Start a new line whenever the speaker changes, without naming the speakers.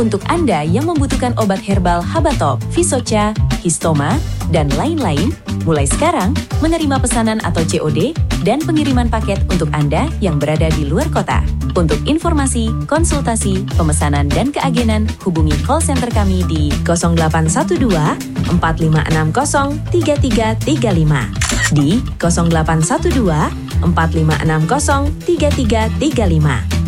Untuk Anda yang membutuhkan obat herbal Habatop, Visocha, Histoma, dan lain-lain, mulai sekarang menerima pesanan atau COD dan pengiriman paket untuk Anda yang berada di luar kota. Untuk informasi, konsultasi, pemesanan, dan keagenan, hubungi call center kami di 0812 4560 3335 di 0812 4560 3335.